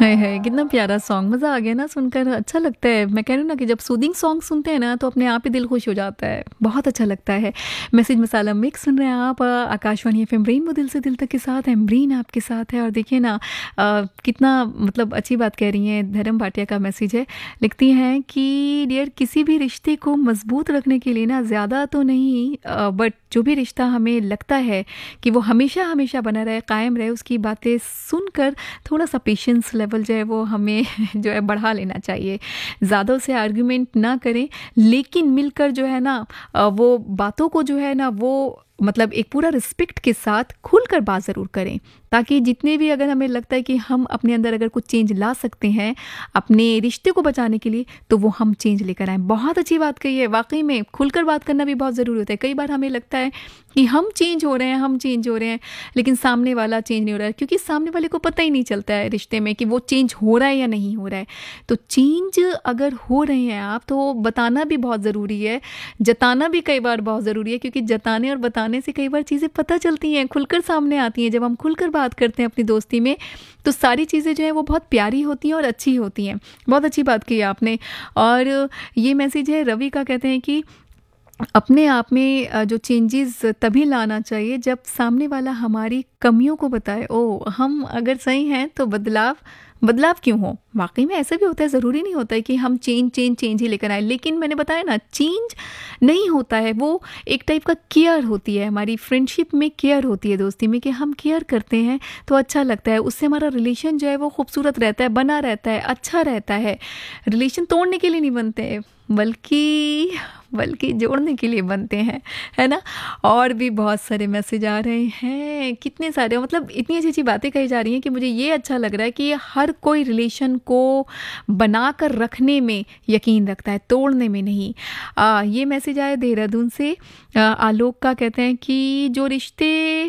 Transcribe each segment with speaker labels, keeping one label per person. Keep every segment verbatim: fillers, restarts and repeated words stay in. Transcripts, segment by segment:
Speaker 1: हाय हाय कितना प्यारा सॉन्ग, मज़ा आ गया ना सुनकर, अच्छा लगता है। मैं कह रही हूँ ना कि जब सूदिंग सॉन्ग सुनते हैं ना तो अपने आप ही दिल खुश हो जाता है, बहुत अच्छा लगता है। मैसेज मसाला मिक्स सुन रहे हैं आप, अ, आकाशवाणी एफएम रेनबो दिल से दिल तक के साथ एमरीन आपके साथ है। और देखिए ना अ, कितना मतलब अच्छी बात कह रही हैं। धर्म भाटिया का मैसेज है, लिखती हैं कि डियर किसी भी रिश्ते को मजबूत रखने के लिए ना ज़्यादा तो नहीं, बट जो भी रिश्ता हमें लगता है कि वो हमेशा हमेशा बना रहे, कायम रहे, उसकी बातें सुनकर थोड़ा सा पेशेंस लेवल जो है वो हमें जो है बढ़ा लेना चाहिए। ज़्यादा उसे आर्ग्यूमेंट ना करें, लेकिन मिलकर जो है ना अ, वो बातों को जो है ना वो मतलब एक पूरा रिस्पेक्ट के साथ खुलकर बात ज़रूर करें, ताकि जितने भी अगर हमें लगता है कि हम अपने अंदर अगर कुछ चेंज ला सकते हैं अपने रिश्ते को बचाने के लिए, तो वो हम चेंज लेकर आएँ। बहुत अच्छी बात कही है, वाक़ई में खुलकर बात करना भी बहुत ज़रूरी होता है। कई बार हमें लगता है कि हम चेंज हो रहे हैं हम चेंज हो रहे हैं, लेकिन सामने वाला चेंज नहीं हो रहा है, क्योंकि सामने वाले को पता ही नहीं चलता है रिश्ते में कि वो चेंज हो रहा है या नहीं हो रहा है। तो चेंज अगर हो रहे हैं आप, तो बताना भी बहुत ज़रूरी है, जताना भी कई बार बहुत ज़रूरी है, क्योंकि जताने और बताने से कई बार चीज़ें पता चलती हैं, खुलकर सामने आती हैं। जब हम खुलकर बात करते हैं अपनी दोस्ती में, तो सारी चीज़ें जो हैं वो बहुत प्यारी होती हैं और अच्छी होती हैं। बहुत अच्छी बात की आपने। और ये मैसेज है रवि का, कहते हैं कि अपने आप में अ, जो चेंजेस तभी लाना चाहिए जब सामने वाला हमारी कमियों को बताए। ओह! हम अगर सही हैं तो बदलाव बदलाव क्यों हो? वाक़ई में ऐसा भी होता है, ज़रूरी नहीं होता है कि हम चेंज, चेंज, चेंज ही लेकर आएँ। लेकिन मैंने बताया ना, चेंज नहीं होता है, वो एक टाइप का केयर होती है। हमारी फ्रेंडशिप में केयर होती है, दोस्ती में, कि हम केयर करते हैं तो अच्छा लगता है। उससे हमारा रिलेशन जो है वो खूबसूरत रहता है, बना रहता है, अच्छा रहता है। रिलेशन तोड़ने के लिए नहीं बनते, बल्कि बल्कि जोड़ने के लिए बनते हैं, है ना? और भी बहुत सारे मैसेज आ रहे हैं, कितने सारे, मतलब इतनी अच्छी-अच्छी बातें कही जा रही हैं कि मुझे ये अच्छा लग रहा है कि हर कोई रिलेशन को बनाकर रखने में यकीन रखता है, तोड़ने में नहीं। अ, ये मैसेज आया देहरादून से, अ, आलोक का, कहते हैं कि जो रिश्ते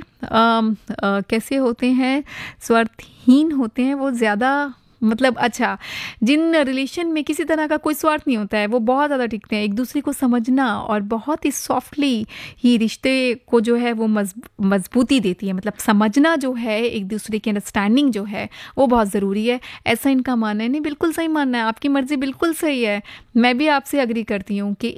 Speaker 1: अम, अ, कैसे होते हैं, स्वार्थहीन होते हैं, वो ज़्यादा मतलब अच्छा, जिन रिलेशन में किसी तरह का कोई स्वार्थ नहीं होता है, वो बहुत ज़्यादा टिकते हैं। एक दूसरे को समझना और बहुत ही सॉफ्टली ही रिश्ते को जो है वो मज़ मज़बूती देती है। मतलब समझना जो है, एक दूसरे की अंडरस्टैंडिंग जो है, वो बहुत ज़रूरी है। ऐसा इनका मानना है। नहीं, बिल्कुल सही मानना है, आपकी मर्ज़ी बिल्कुल सही है। मैं भी आपसे एग्री करती हूँ कि